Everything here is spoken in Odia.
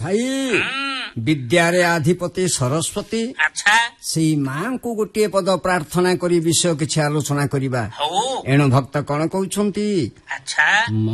ଭାଇ ବିଦ୍ୟାରେ ଆଧିପତି ସରସ୍ୱତୀ ଆଚ୍ଛା ସେଇ ମାଙ୍କୁ ଗୋଟିଏ ପଦ ପ୍ରାର୍ଥନା କରି ବିଷୟ କିଛି ଆଲୋଚନା କରିବା। ହଉ ଏଣୁ ଭକ୍ତ କଣ କହୁଛନ୍ତି? ଆଚ୍ଛା